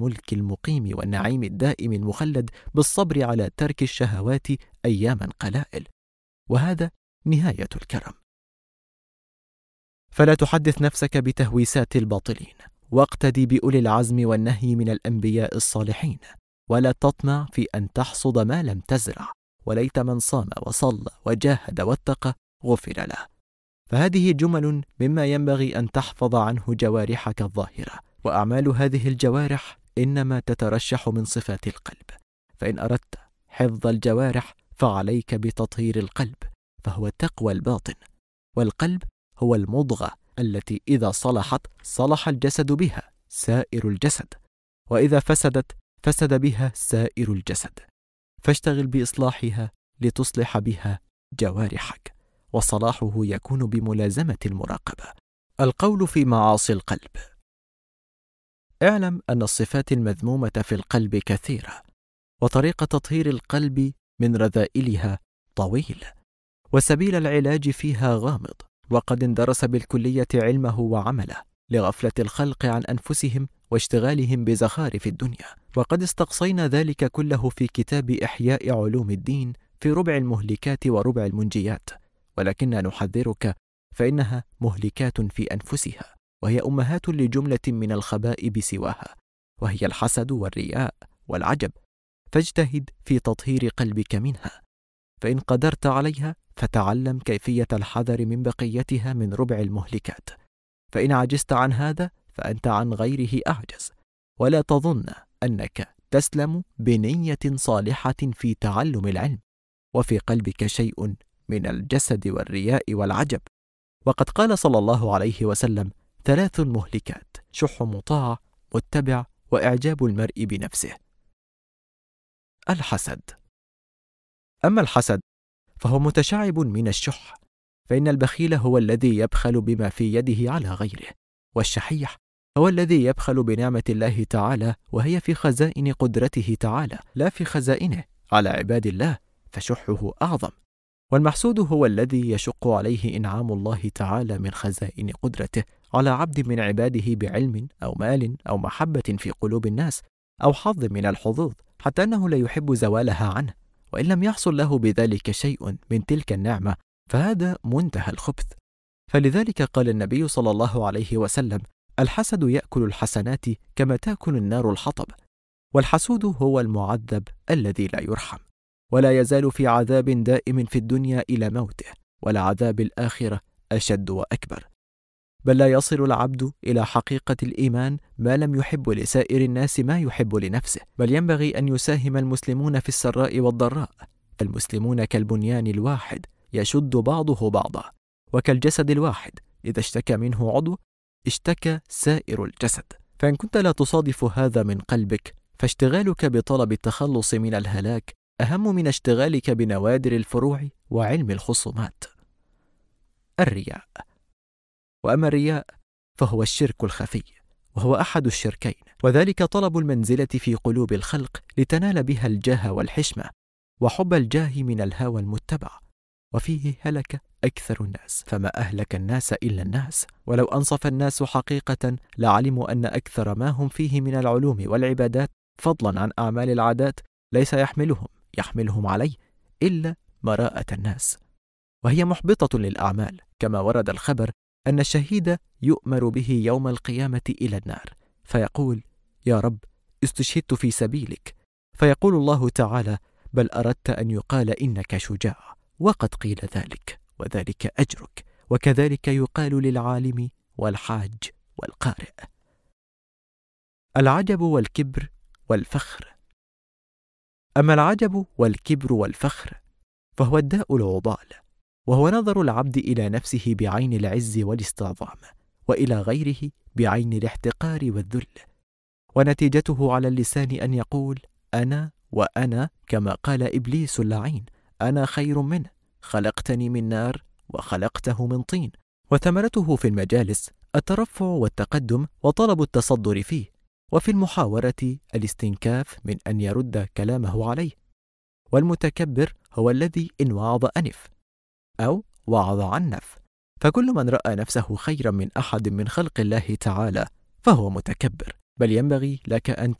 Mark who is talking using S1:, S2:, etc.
S1: الملك المقيم والنعيم الدائم المخلد بالصبر على ترك الشهوات أياما قلائل، وهذا نهاية الكرم. فلا تحدث نفسك بتهويسات الباطلين، واقتدي بأولي العزم والنهي من الأنبياء الصالحين، ولا تطمع في أن تحصد ما لم تزرع، وليت من صام وصلى وجاهد واتقى غفر له. فهذه جمل مما ينبغي أن تحفظ عنه جوارحك الظاهرة، وأعمال هذه الجوارح إنما تترشح من صفات القلب. فإن أردت حفظ الجوارح فعليك بتطهير القلب، فهو تقوى الباطن، والقلب هو المضغة التي إذا صلحت صلح الجسد بها سائر الجسد، وإذا فسدت فسد بها سائر الجسد. فاشتغل بإصلاحها لتصلح بها جوارحك، وصلاحه يكون بملازمة المراقبة. القول في معاصي القلب. اعلم أن الصفات المذمومة في القلب كثيرة، وطريق تطهير القلب من رذائلها طويل، وسبيل العلاج فيها غامض، وقد اندرس بالكلية علمه وعمله لغفلة الخلق عن أنفسهم واشتغالهم بزخارف الدنيا. وقد استقصينا ذلك كله في كتاب إحياء علوم الدين في ربع المهلكات وربع المنجيات، ولكننا نحذرك فإنها مهلكات في أنفسها، وهي أمهات لجملة من الخبائب سواها، وهي الحسد والرياء والعجب. فاجتهد في تطهير قلبك منها، فإن قدرت عليها فتعلم كيفية الحذر من بقيتها من ربع المهلكات، فإن عجزت عن هذا فأنت عن غيره أعجز. ولا تظن أنك تسلم بنية صالحة في تعلم العلم وفي قلبك شيء من الجسد والرياء والعجب. وقد قال صلى الله عليه وسلم: 3 مهلكات: شح مطاع، متبع، وإعجاب المرء بنفسه. الحسد. أما الحسد فهو متشعب من الشح، فإن البخيل هو الذي يبخل بما في يده على غيره، والشحيح هو الذي يبخل بنعمة الله تعالى وهي في خزائن قدرته تعالى لا في خزائنه على عباد الله، فشحه أعظم. والمحسود هو الذي يشق عليه إنعام الله تعالى من خزائن قدرته على عبد من عباده بعلم أو مال أو محبة في قلوب الناس أو حظ من الحظوظ، حتى أنه لا يحب زوالها عنه، وإن لم يحصل له بذلك شيء من تلك النعمة فهذا منتهى الخبث. فلذلك قال النبي صلى الله عليه وسلم: الحسد يأكل الحسنات كما تأكل النار الحطب. والحسود هو المعذب الذي لا يرحم، ولا يزال في عذاب دائم في الدنيا إلى موته، ولعذاب الآخرة أشد وأكبر. بل لا يصل العبد إلى حقيقة الإيمان ما لم يحب لسائر الناس ما يحب لنفسه، بل ينبغي أن يساهم المسلمون في السراء والضراء. المسلمون كالبنيان الواحد يشد بعضه بعضا، وكالجسد الواحد إذا اشتكى منه عضو اشتكى سائر الجسد. فإن كنت لا تصادف هذا من قلبك فاشتغالك بطلب التخلص من الهلاك أهم من اشتغالك بنوادر الفروع وعلم الخصومات. الرياء. وأما الرياء فهو الشرك الخفي، وهو أحد الشركين، وذلك طلب المنزلة في قلوب الخلق لتنال بها الجاه والحشمة، وحب الجاه من الهوى المتبع، وفيه هلك أكثر الناس، فما أهلك الناس إلا الناس. ولو أنصف الناس حقيقة لعلموا أن أكثر ما هم فيه من العلوم والعبادات فضلا عن أعمال العادات ليس يحملهم عليه إلا مراءة الناس، وهي محبطة للأعمال، كما ورد الخبر أن الشهيد يؤمر به يوم القيامة إلى النار فيقول: يا رب استشهدت في سبيلك، فيقول الله تعالى: بل أردت أن يقال إنك شجاع، وقد قيل ذلك، وذلك أجرك. وكذلك يقال للعالم والحاج والقارئ. العجب والكبر والفخر. أما العجب والكبر والفخر فهو الداء العضال، وهو نظر العبد إلى نفسه بعين العز والاستعظام، وإلى غيره بعين الاحتقار والذل، ونتيجته على اللسان أن يقول: أنا وأنا، كما قال إبليس اللعين: أنا خير منه، خلقتني من نار وخلقته من طين. وثمرته في المجالس الترفع والتقدم وطلب التصدر فيه، وفي المحاورة الاستنكاف من أن يرد كلامه عليه. والمتكبر هو الذي إن وعظ أنف أو وعظ عنف، فكل من رأى نفسه خيرا من أحد من خلق الله تعالى فهو متكبر. بل ينبغي لك أن